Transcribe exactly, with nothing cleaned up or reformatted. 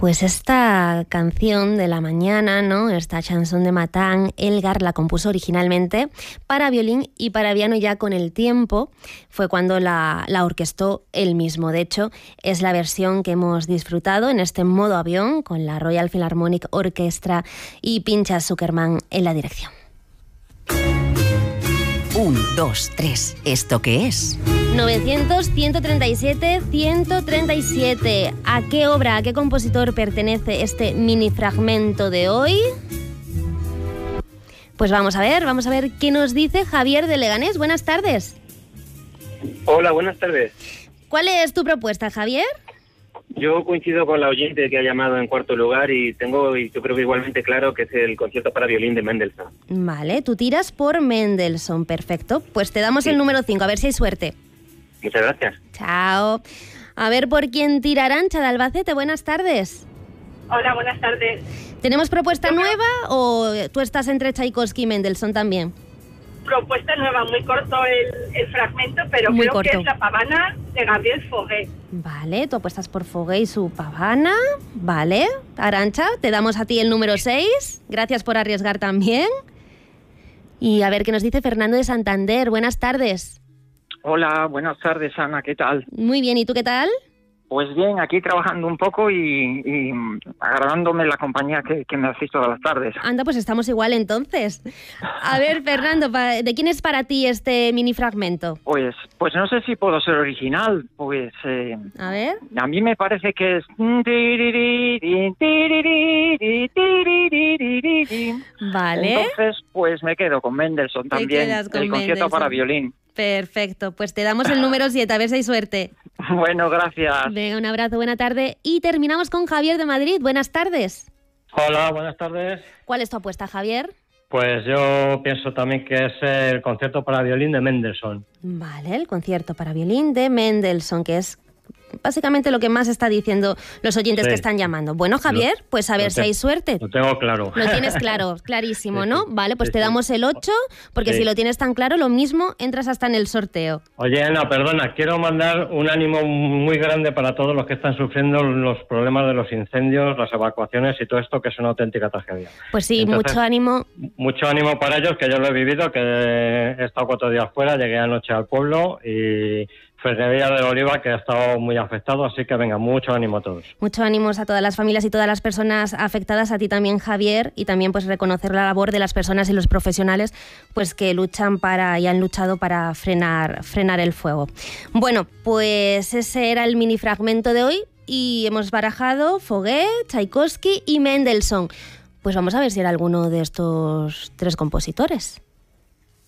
Pues esta canción de la mañana, ¿no? Esta chanson de Matin, Elgar la compuso originalmente para violín y para piano. Ya con el tiempo fue cuando la, la orquestó él mismo. De hecho, es la versión que hemos disfrutado en este modo avión con la Royal Philharmonic Orchestra y Pinchas Zukerman en la dirección. Un, dos, tres. ¿Esto qué es? novecientos, ciento treinta y siete, ciento treinta y siete. ¿A qué obra, a qué compositor pertenece este mini fragmento de hoy? Pues vamos a ver, vamos a ver qué nos dice Javier de Leganés. Buenas tardes. Hola, buenas tardes. ¿Cuál es tu propuesta, Javier? Yo coincido con la oyente que ha llamado en cuarto lugar y tengo, y yo creo que igualmente claro, que es el concierto para violín de Mendelssohn. Vale, tú tiras por Mendelssohn, perfecto. Pues te damos sí. el número cinco, a ver si hay suerte. Muchas gracias. Chao. A ver por quién tira Arantxa de Albacete. Buenas tardes. Hola, buenas tardes. ¿Tenemos propuesta ¿Yo nueva creo? o tú estás entre Tchaikovsky y Mendelssohn también? Propuesta nueva, muy corto el, el fragmento, pero muy creo corto. que es la Pavana de Gabriel Fauré. Vale, tú apuestas por Fauré y su Pavana. Vale, Arantxa, te damos a ti el número seis. Gracias por arriesgar también. Y a ver qué nos dice Fernando de Santander. Buenas tardes. Hola, buenas tardes, Ana, ¿qué tal? Muy bien, ¿y tú qué tal? Pues bien, aquí trabajando un poco y, y agradándome la compañía que, que me hacéis todas las tardes. Anda, pues estamos igual entonces. A ver, Fernando, ¿de quién es para ti este mini fragmento? Pues pues no sé si puedo ser original, pues... Eh, a ver. A mí me parece que es... Vale. Entonces, pues me quedo con Mendelssohn también, el concierto Mendelssohn. Para violín. Perfecto, pues te damos el número siete, a ver si hay suerte. Bueno, gracias. Venga, un abrazo, buena tarde. Y terminamos con Javier de Madrid. Buenas tardes. Hola, buenas tardes. ¿Cuál es tu apuesta, Javier? Pues yo pienso también que es el concierto para violín de Mendelssohn. Vale, el concierto para violín de Mendelssohn, que es básicamente lo que más está diciendo los oyentes sí. que están llamando. Bueno, Javier, lo, pues a ver si hay suerte. Lo tengo claro. Lo tienes claro, clarísimo, sí, ¿no? sí. Vale, pues sí, te damos sí. el ocho, porque sí. si lo tienes tan claro, lo mismo, entras hasta en el sorteo. Oye, Ana, perdona, quiero mandar un ánimo muy grande para todos los que están sufriendo los problemas de los incendios, las evacuaciones y todo esto, que es una auténtica tragedia. Pues sí, Entonces, mucho ánimo. Mucho ánimo para ellos, que yo lo he vivido, que he estado cuatro días fuera, llegué anoche al pueblo y... Ferrería del Oliva, que ha estado muy afectado, así que venga, mucho ánimo a todos. Mucho ánimo a todas las familias y todas las personas afectadas, a ti también, Javier, y también pues reconocer la labor de las personas y los profesionales pues que luchan para y han luchado para frenar, frenar el fuego. Bueno, pues ese era el mini fragmento de hoy y hemos barajado Fauré, Tchaikovsky y Mendelssohn. Pues vamos a ver si era alguno de estos tres compositores.